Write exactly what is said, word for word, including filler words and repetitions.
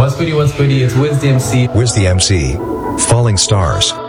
What's goody, what's goody, it's Wiz the M C. Wiz the M C. Falling Stars.